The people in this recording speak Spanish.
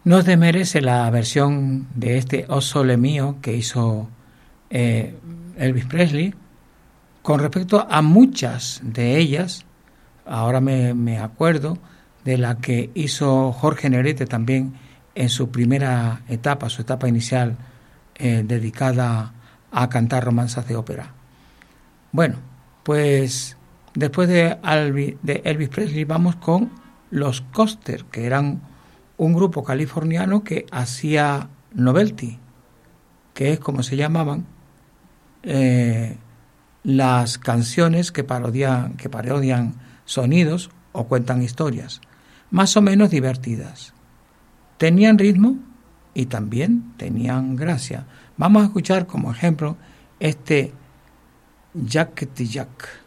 No desmerece la versión de este O Sole Mio que hizo Elvis Presley. Con respecto a muchas de ellas, ahora me acuerdo de la que hizo Jorge Negrete también en su primera etapa, su etapa inicial, dedicada a cantar romanzas de ópera. Bueno, pues después de Elvis Presley vamos con los Coster, que eran un grupo californiano que hacía novelty, que es como se llamaban las canciones que parodian sonidos o cuentan historias, más o menos divertidas. Tenían ritmo y también tenían gracia. Vamos a escuchar como ejemplo este Jack the Jack.